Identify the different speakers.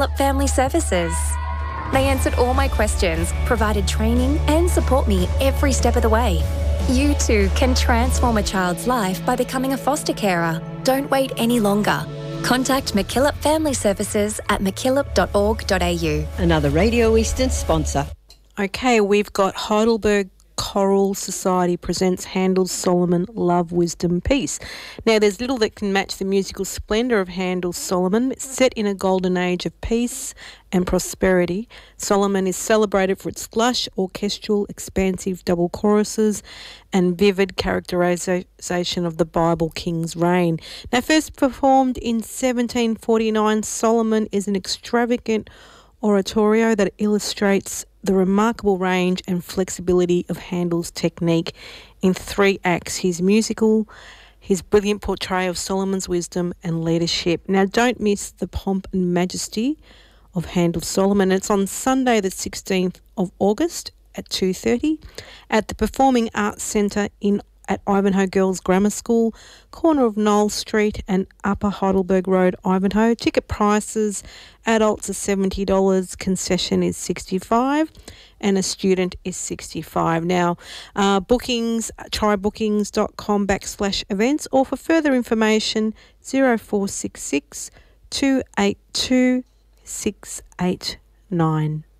Speaker 1: MacKillop Family Services. They answered all my questions, provided training and support me every step of the way. You too can transform a child's life by becoming a foster carer. Don't wait any longer. Contact MacKillop Family Services at mackillop.org.au.
Speaker 2: Another Radio Eastern sponsor.
Speaker 3: Okay, we've got Heidelberg Choral Society presents Handel's Solomon, Love, Wisdom, Peace. Now, there's little that can match the musical splendour of Handel's Solomon. It's set in a golden age of peace and prosperity. Solomon is celebrated for its lush, orchestral, expansive double choruses and vivid characterisation of the Bible King's reign. Now, first performed in 1749, Solomon is an extravagant oratorio that illustrates the remarkable range and flexibility of Handel's technique in 3 acts: his musical, his brilliant portrayal of Solomon's wisdom and leadership. Now, don't miss the pomp and majesty of Handel's Solomon. It's on Sunday the 16th of August at 2:30 at the Performing Arts Centre at Ivanhoe Girls Grammar School, corner of Knoll Street and Upper Heidelberg Road, Ivanhoe. Ticket prices: adults are $70, concession is $65, and a student is $65. Now, bookings, try bookings.com/events, or for further information, 0466 282 689.